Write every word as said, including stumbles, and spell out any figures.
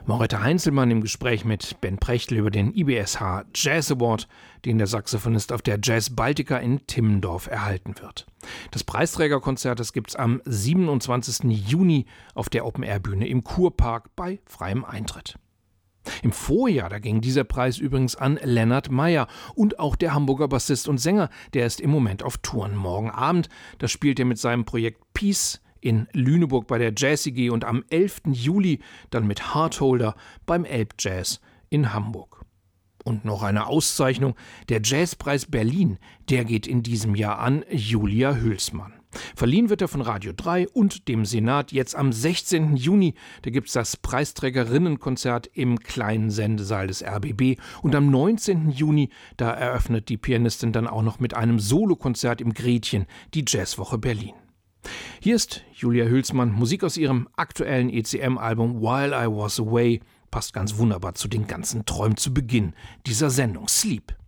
Moretta Heinzelmann im Gespräch mit Ben Prechtl über den I B S H Jazz Award, den der Saxophonist auf der Jazz Baltica in Timmendorf erhalten wird. Das Preisträgerkonzert, das gibt's am siebenundzwanzigsten Juni auf der Open-Air-Bühne im Kurpark bei freiem Eintritt. Im Vorjahr, da ging dieser Preis übrigens an Lennart Meyer und auch der Hamburger Bassist und Sänger, der ist im Moment auf Touren. Morgen Abend, da spielt er mit seinem Projekt Peace in Lüneburg bei der Jazz C G und am elften Juli dann mit Heartholder beim Elbjazz in Hamburg. Und noch eine Auszeichnung, der Jazzpreis Berlin, der geht in diesem Jahr an Julia Hülsmann. Verliehen wird er von Radio drei und dem Senat jetzt am sechzehnten Juni. Da gibt es das Preisträgerinnenkonzert im kleinen Sendesaal des R B B. Und am neunzehnten Juni, da eröffnet die Pianistin dann auch noch mit einem Solokonzert im Gretchen die Jazzwoche Berlin. Hier ist Julia Hülsmann, Musik aus ihrem aktuellen E C M-Album While I Was Away. Passt ganz wunderbar zu den ganzen Träumen zu Beginn dieser Sendung Sleep.